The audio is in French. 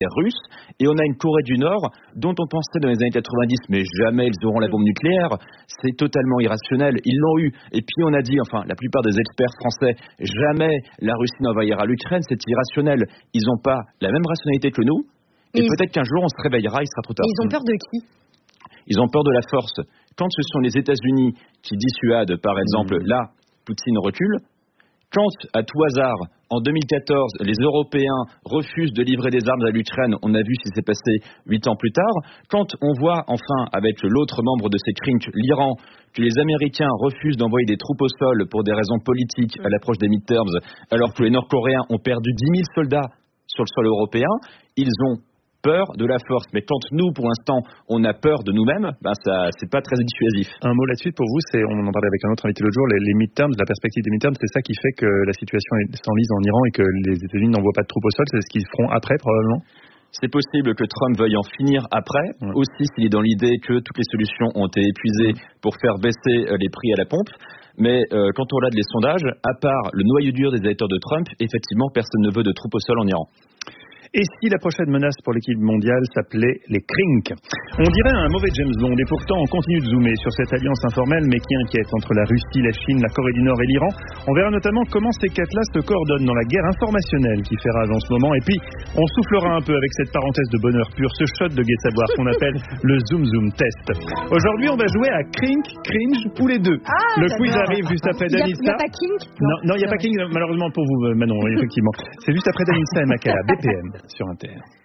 russe, et on a une Corée du Nord dont on pensait dans les années 90, mais jamais ils auront la bombe nucléaire. C'est totalement irrationnel. Ils l'ont eu. Et puis on a dit, enfin, la plupart des experts français, jamais la Russie n'envahira l'Ukraine, c'est irrationnel. Ils n'ont pas la même rationalité que nous, et peut-être qu'un jour on se réveillera, il sera trop tard. Ils ont peur de qui ? Ils ont peur de la force. Quand ce sont les États-Unis qui dissuadent, par exemple, là, Poutine recule. Quand, à tout hasard, en 2014, les Européens refusent de livrer des armes à l'Ukraine, on a vu ce qui s'est passé 8 ans plus tard. Quand on voit, enfin, avec l'autre membre de ces CRINC, l'Iran, que les Américains refusent d'envoyer des troupes au sol pour des raisons politiques à l'approche des midterms, alors que les Nord-Coréens ont perdu 10 000 soldats sur le sol européen, ils ont peur de la force. Mais quand nous, pour l'instant, on a peur de nous-mêmes, ça, c'est pas très dissuasif. Un mot là-dessus pour vous, on en parlait avec un autre invité l'autre jour, les midterms, la perspective des midterms, c'est ça qui fait que la situation s'enlise en Iran et que les États-Unis n'envoient pas de troupes au sol, c'est ce qu'ils feront après probablement? C'est possible que Trump veuille en finir après, aussi s'il est dans l'idée que toutes les solutions ont été épuisées pour faire baisser les prix à la pompe. Mais quand on regarde les sondages, à part le noyau dur des électeurs de Trump, effectivement, personne ne veut de troupes au sol en Iran. Et si la prochaine menace pour l'équipe mondiale s'appelait les CRINC? On dirait un mauvais James Bond, et pourtant on continue de zoomer sur cette alliance informelle mais qui inquiète entre la Russie, la Chine, la Corée du Nord et l'Iran. On verra notamment comment ces quatre-là se coordonnent dans la guerre informationnelle qui fait rage en ce moment. Et puis on soufflera un peu avec cette parenthèse de bonheur pur, ce shot de gai savoir qu'on appelle le Zoom Zoom Test. Aujourd'hui on va jouer à CRINC, Cringe ou les deux. Le quiz arrive juste après Danissa. Il n'y a pas King? Non, il n'y a pas King malheureusement pour vous Manon, effectivement. C'est juste après Danissa et Makala, BPM sur Inter.